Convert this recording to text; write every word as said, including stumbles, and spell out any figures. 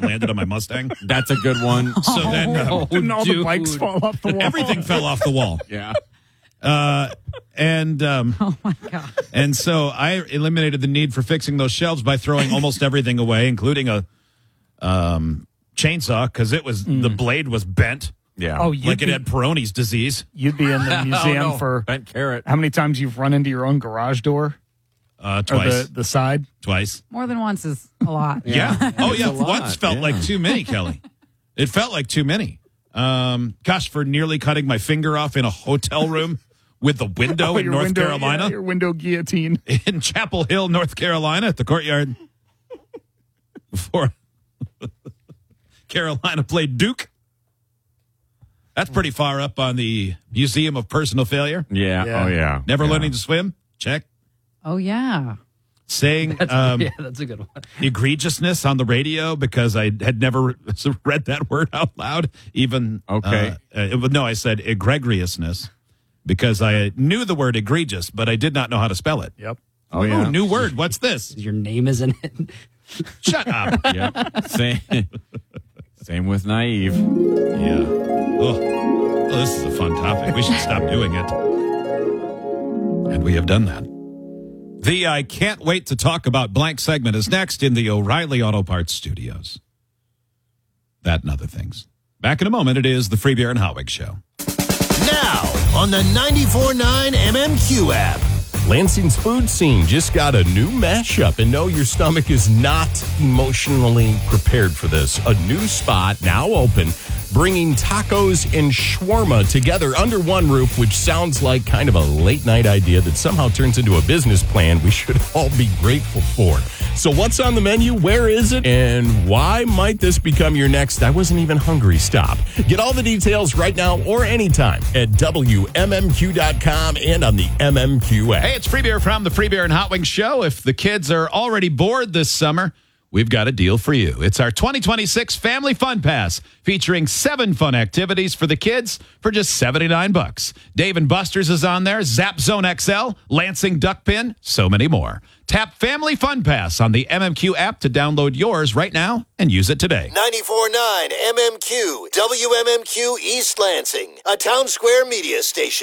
it landed on my Mustang. That's a good one. So then uh, Oh, Didn't all dude. the bikes fall off the wall? everything fell off the wall. Yeah. Uh, and um, Oh, my God. and so I eliminated the need for fixing those shelves by throwing almost everything away, including a um, chainsaw, because it was the blade was bent. Yeah. Oh, you'd Like it be, had Peroni's disease. you'd be in the museum Oh, no. for Bent carrot. how many times you've run into your own garage door Uh, or twice. the, the side? Twice. More than once is a lot. Yeah. Oh, It's yeah. a lot, Once felt yeah. like too many, Kelly. It felt like too many. Um, gosh, for nearly cutting my finger off in a hotel room with the window Oh, in your North window, Carolina. yeah, your window guillotine. In Chapel Hill, North Carolina, at the Courtyard. Before Carolina played Duke. That's pretty far up on the Museum of Personal Failure. Yeah. Yeah. Oh, yeah. Never yeah. learning to swim. Check. Oh, yeah. Saying um, yeah, that's a good one. egregiousness on the radio because I had never read that word out loud. Even Okay. uh, uh, it- no, I said egregiousness because I knew the word egregious, but I did not know how to spell it. Yep. Oh, yeah. Oh, new word. What's this? Your name is in it. Shut up. Yeah. Same. Same with naive. Yeah. Oh. Well, this is a fun topic. We should stop doing it. And we have done that. The I can't wait to talk about blank segment is next in the O'Reilly Auto Parts Studios. That and other things. Back in a moment, it is the Free Beer and Hotwig Show. Now on the ninety-four point nine M M Q app. Lansing's food scene just got a new mashup, and no, your stomach is not emotionally prepared for this. A new spot now open, bringing tacos and shawarma together under one roof, which sounds like kind of a late night idea that somehow turns into a business plan we should all be grateful for. So what's on the menu? Where is it? And why might this become your next I wasn't even hungry stop? Get all the details right now or anytime at W M M Q dot com and on the M M Q app. Hey, it's Free Beer from the Free Beer and Hot Wings Show. If the kids are already bored this summer, we've got a deal for you. It's our twenty twenty-six Family Fun Pass, featuring seven fun activities for the kids for just seventy-nine bucks. Dave and Buster's is on there, Zap Zone X L, Lansing Duck Pin, so many more. Tap Family Fun Pass on the M M Q app to download yours right now and use it today. ninety-four point nine M M Q, W M M Q East Lansing, a Town Square media station.